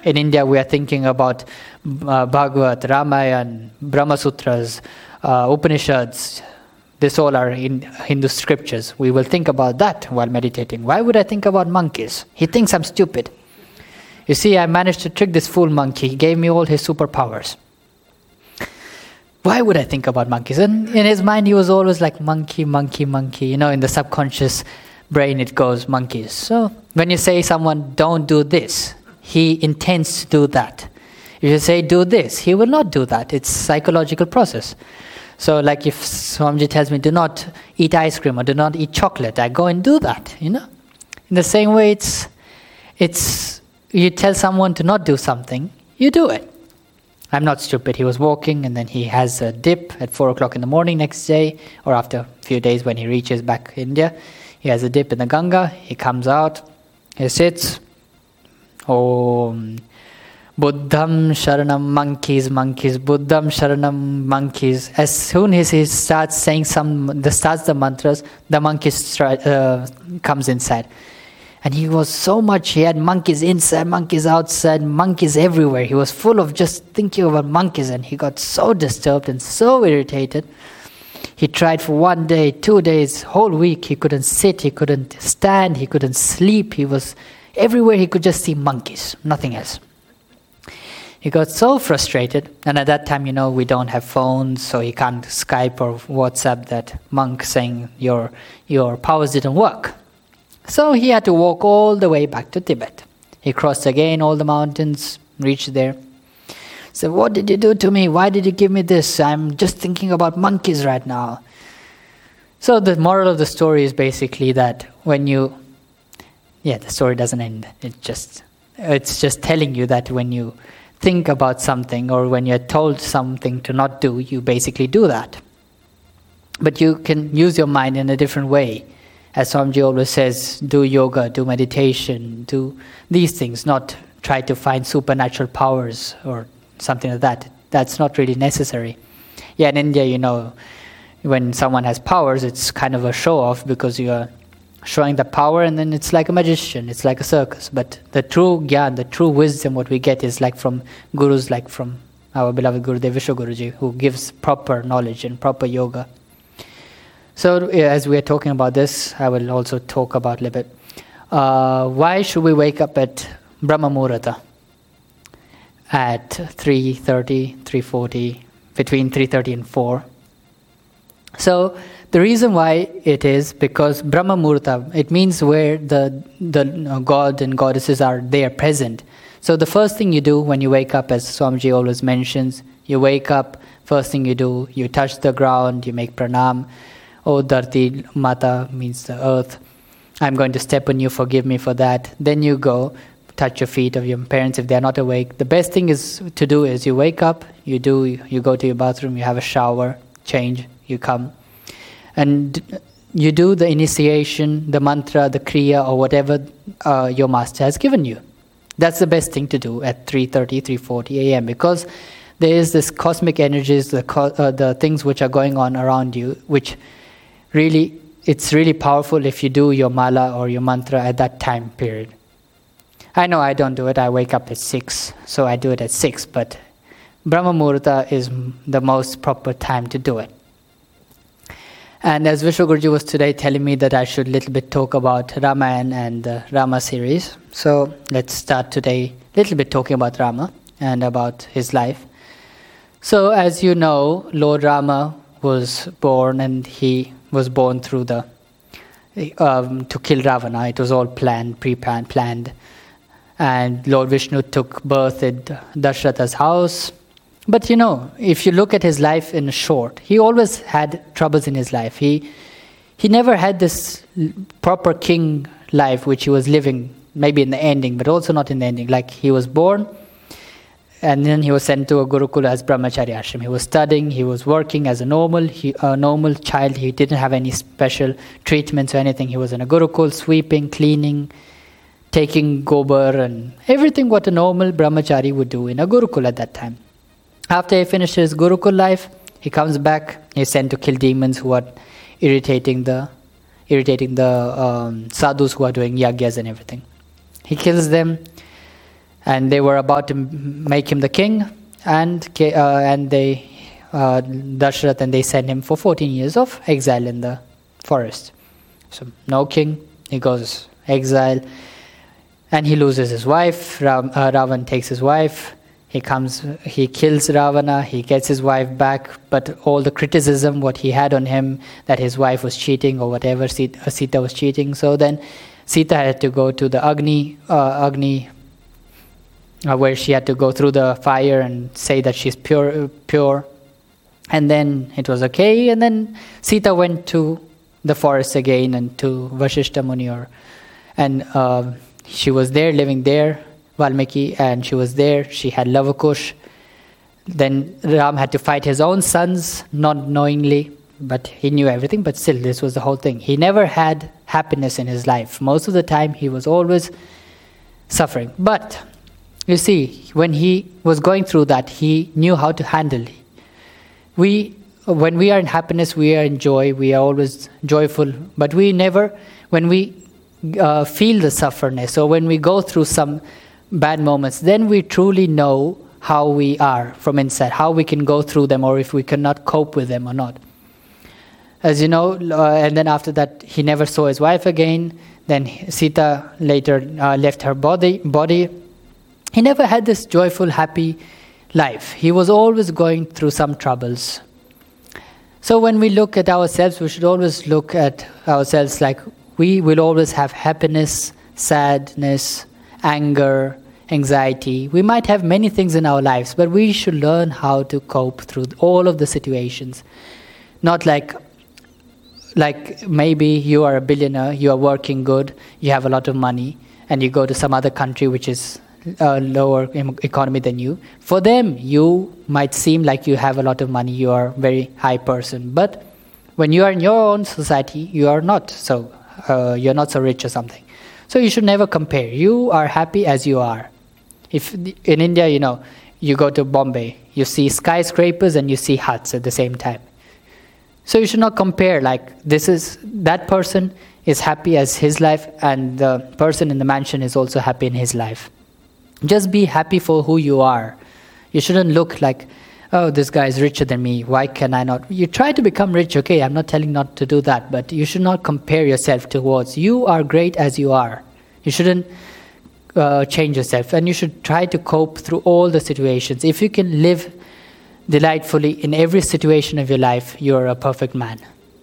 in India, we are thinking about Bhagavad, Ramayana, Brahma Sutras, Upanishads. This all are in Hindu scriptures. We will think about that while meditating. Why would I think about monkeys? He thinks I'm stupid. You see, I managed to trick this fool monkey. He gave me all his superpowers. Why would I think about monkeys? And in his mind, he was always like, monkey, monkey, monkey. In the subconscious brain, it goes, monkeys. So when you say someone, don't do this, he intends to do that. If you say, do this, he will not do that. It's a psychological process. So like if Swamiji tells me, do not eat ice cream or do not eat chocolate, I go and do that, In the same way, it's you tell someone to not do something, you do it. I'm not stupid. He was walking and then he has a dip at 4 o'clock in the morning next day, or after a few days when he reaches back India. He has a dip in the Ganga. He comes out. He sits. Om Buddham Sharanam, monkeys, monkeys. Buddham Sharanam, monkeys. As soon as he starts saying the mantras, the monkeys comes inside. And he was he had monkeys inside, monkeys outside, monkeys everywhere. He was full of just thinking about monkeys, and he got so disturbed and so irritated. He tried for 1 day, 2 days, whole week. He couldn't sit, he couldn't stand, he couldn't sleep. He was everywhere. He could just see monkeys, nothing else. He got so frustrated, and at that time, we don't have phones, so he can't Skype or WhatsApp that monk saying your powers didn't work. So he had to walk all the way back to Tibet. He crossed again all the mountains, reached there. So, what did you do to me? Why did you give me this? I'm just thinking about monkeys right now. So the moral of the story is basically that the story doesn't end. It's just telling you that when you think about something or when you're told something to not do, you basically do that. But you can use your mind in a different way. As Swamiji always says, do yoga, do meditation, do these things, not try to find supernatural powers or something like that. That's not really necessary. Yeah, in India, when someone has powers, it's kind of a show-off because you are showing the power and then it's like a magician, it's like a circus. But the true gyan, the true wisdom, what we get is like from gurus, like from our beloved Gurudev Vishwa Guruji, who gives proper knowledge and proper yoga. So as we are talking about this, I will also talk about a little bit. Why should we wake up at Brahma Muhurta at 3:30, 3:40, between 3:30 and 4? So the reason why it is because Brahma Muhurta, it means where the God and goddesses are there present. So the first thing you do when you wake up, as Swamiji always mentions, you wake up, first thing you do, you touch the ground, you make pranam. Oh, Dharti Mata means the earth. I'm going to step on you, forgive me for that. Then you go, touch your feet of your parents if they are not awake. The best thing to do is you wake up, you go to your bathroom, you have a shower, change, you come. And you do the initiation, the mantra, the kriya, or whatever your master has given you. That's the best thing to do at 3:30, 3:40 a.m. because there is this cosmic energies, the things which are going on around you, which it's really powerful if you do your mala or your mantra at that time period. I know I don't do it. I wake up at 6, so I do it at 6. But Brahma Muhurta is the most proper time to do it. And as Vishwa Guruji was today telling me that I should little bit talk about Ramayana and the Rama series. So let's start today little bit talking about Rama and about his life. So as you know, Lord Rama was born, and he was born through to kill Ravana. It was all pre-planned. And Lord Vishnu took birth at Dashratha's house. But if you look at his life in short, he always had troubles in his life. He never had this proper king life which he was living, maybe in the ending, but also not in the ending. Like he was born, and then he was sent to a Gurukula as Brahmachari ashram. He was studying, he was working as a normal child. He didn't have any special treatments or anything. He was in a Gurukul, sweeping, cleaning, taking gobar, and everything what a normal Brahmachari would do in a Gurukul at that time. After he finished his Gurukul life, he comes back. He's sent to kill demons who are irritating the sadhus who are doing yagyas and everything. He kills them, and they were about to make him the king, and they Dashrath, and they sent him for 14 years of exile in the forest. So no king, he goes exile, and he loses his wife. Ravan takes his wife. He kills Ravana, he gets his wife back, but all the criticism what he had on him, that his wife was cheating or whatever, Sita was cheating. So then Sita had to go to the Agni, where she had to go through the fire and say that she's pure. And then it was okay. And then Sita went to the forest again and to Vashishta Muni, and she was there, living there, Valmiki, and she was there. She had Lavakush. Then Ram had to fight his own sons, not knowingly, but he knew everything. But still, this was the whole thing. He never had happiness in his life. Most of the time, he was always suffering. But you see, when he was going through that, he knew how to handle it. When we are in happiness, we are in joy, we are always joyful, but we never, when we feel the sufferness, or when we go through some bad moments, then we truly know how we are from inside, how we can go through them, or if we cannot cope with them or not. As you know, and then after that, he never saw his wife again. Then Sita later left her body. He never had this joyful, happy life. He was always going through some troubles. So when we look at ourselves, we should always look at ourselves like we will always have happiness, sadness, anger, anxiety. We might have many things in our lives, but we should learn how to cope through all of the situations. Not like maybe you are a billionaire, you are working good, you have a lot of money, and you go to some other country which is a lower economy than you. For them, you might seem like you have a lot of money, you are a very high person. But when you are in your own society, you are not so you're not so rich or something. So you should never compare. You are happy as you are. If in India, you go to Bombay, you see skyscrapers and you see huts at the same time. So you should not compare like that person is happy as his life and the person in the mansion is also happy in his life. Just be happy for who you are. You shouldn't look like, oh, this guy is richer than me, why can I not? You try to become rich, okay, I'm not telling not to do that, but you should not compare yourself towards. You are great as you are. You shouldn't change yourself, and you should try to cope through all the situations. If you can live delightfully in every situation of your life, you're a perfect man.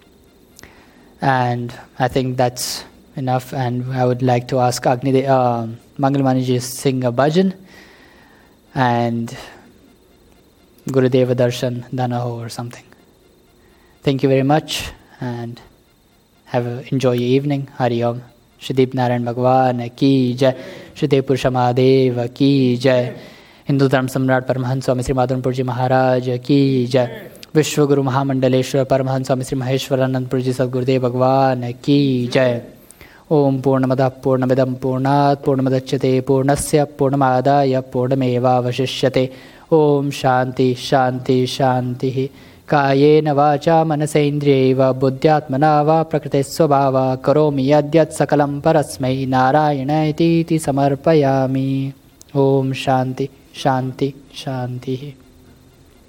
And I think that's enough, and I would like to ask Mangalmani ji to sing a bhajan and Gurudeva Darshan Danaho or something. Thank you very much and enjoy your evening. Hari Om. Shri Narayan Bhagwan ki jai. Shri Purusha Mahadeva ki jai. Hindu Dharma Samrat Paramahansa Swami Sri Madhanpur Ji Maharaj ki jai. Vishwaguru Mahamandaleshwar Paramahansa Swami Sri Maheshwaranandpur Ji Sadgurudev Bhagwan ki jai. Om Purnamada Purnamidam Purnat Purnamadachyate Purnasya Purnamadaya Purnameva Vashishyate. Om Shanti Shanti Shanti. Kayena Vacha Manasendriyeva Buddhyatmana Va Prakriti Swabhava Karomi Yadyat Sakalam Parasmai Narayana Iti Samarpayami. Om Shanti Shanti Shanti.